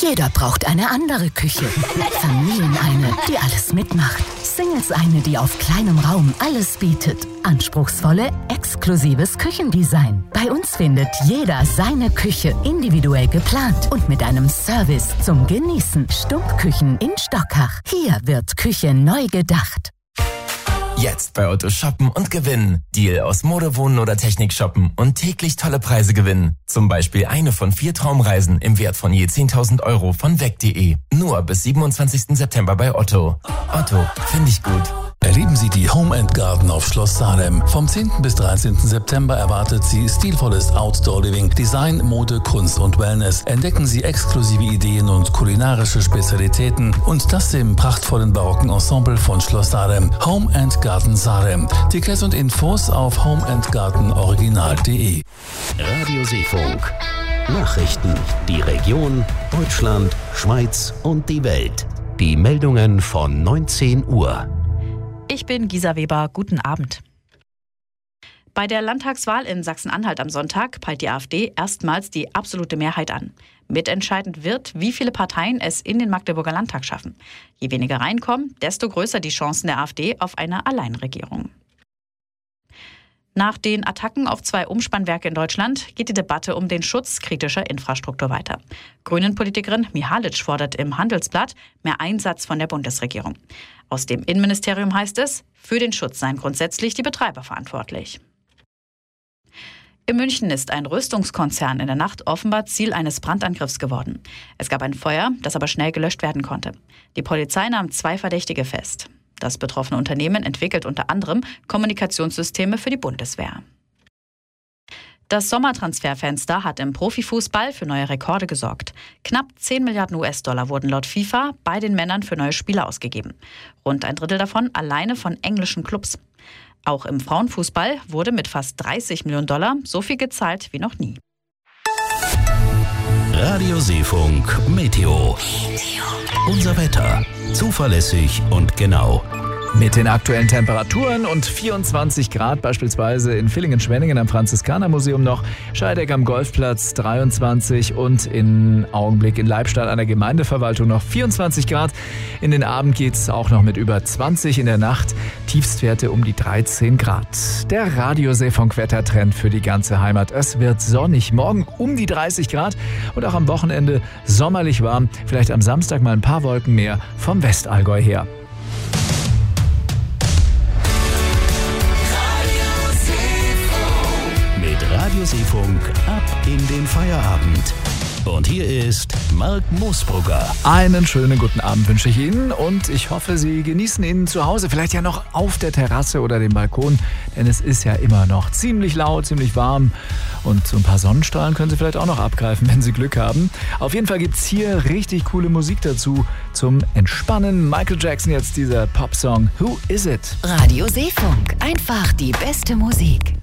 Jeder braucht eine andere Küche. Familien eine, die alles mitmacht. Singles eine, die auf kleinem Raum alles bietet. Anspruchsvolle, exklusives Küchendesign. Bei uns findet jeder seine Küche, individuell geplant und mit einem Service zum Genießen. Stumpfküchen in Stockach. Hier wird Küche neu gedacht. Jetzt bei Otto shoppen und gewinnen. Deal aus Mode, Wohnen oder Technik shoppen und täglich tolle Preise gewinnen. Zum Beispiel eine von 4 Traumreisen im Wert von je 10.000 € von weg.de. Nur bis 27. September bei Otto. Otto, finde ich gut. Erleben Sie die Home & Garden auf Schloss Salem. Vom 10. bis 13. September erwartet Sie stilvolles Outdoor-Living, Design, Mode, Kunst und Wellness. Entdecken Sie exklusive Ideen und kulinarische Spezialitäten und das im prachtvollen barocken Ensemble von Schloss Salem. Home & Garden Salem. Tickets und Infos auf homeandgardenoriginal.de. Radio Seefunk. Nachrichten. Die Region, Deutschland, Schweiz und die Welt. Die Meldungen von 19 Uhr. Ich bin Gisa Weber. Guten Abend. Bei der Landtagswahl in Sachsen-Anhalt am Sonntag peilt die AfD erstmals die absolute Mehrheit an. Mitentscheidend wird, wie viele Parteien es in den Magdeburger Landtag schaffen. Je weniger reinkommen, desto größer die Chancen der AfD auf eine Alleinregierung. Nach den Attacken auf 2 Umspannwerke in Deutschland geht die Debatte um den Schutz kritischer Infrastruktur weiter. Grünen-Politikerin Mihalic fordert im Handelsblatt mehr Einsatz von der Bundesregierung. Aus dem Innenministerium heißt es, für den Schutz seien grundsätzlich die Betreiber verantwortlich. In München ist ein Rüstungskonzern in der Nacht offenbar Ziel eines Brandangriffs geworden. Es gab ein Feuer, das aber schnell gelöscht werden konnte. Die Polizei nahm 2 Verdächtige fest. Das betroffene Unternehmen entwickelt unter anderem Kommunikationssysteme für die Bundeswehr. Das Sommertransferfenster hat im Profifußball für neue Rekorde gesorgt. Knapp 10 Milliarden US-Dollar wurden laut FIFA bei den Männern für neue Spieler ausgegeben. Rund ein Drittel davon alleine von englischen Clubs. Auch im Frauenfußball wurde mit fast 30 Millionen Dollar so viel gezahlt wie noch nie. Radio Seefunk Meteo. Unser Wetter. Zuverlässig und genau. Mit den aktuellen Temperaturen und 24 Grad beispielsweise in Villingen-Schwenningen am Franziskanermuseum noch, Scheideck am Golfplatz 23 und in Augenblick in Leibstadt an der Gemeindeverwaltung noch 24 Grad. In den Abend geht es auch noch mit über 20 in der Nacht, Tiefstwerte um die 13 Grad. Der Radio Seefunk Wettertrend für die ganze Heimat. Es wird sonnig, morgen um die 30 Grad und auch am Wochenende sommerlich warm. Vielleicht am Samstag mal ein paar Wolken mehr vom Westallgäu her. Radio Seefunk ab in den Feierabend. Und hier ist Marc Moosbrugger. Einen schönen guten Abend wünsche ich Ihnen und ich hoffe, Sie genießen ihn zu Hause, vielleicht ja noch auf der Terrasse oder dem Balkon, denn es ist ja immer noch ziemlich laut, ziemlich warm und so ein paar Sonnenstrahlen können Sie vielleicht auch noch abgreifen, wenn Sie Glück haben. Auf jeden Fall gibt es hier richtig coole Musik dazu zum Entspannen. Michael Jackson jetzt dieser Popsong Who Is It? Radio Seefunk, einfach die beste Musik.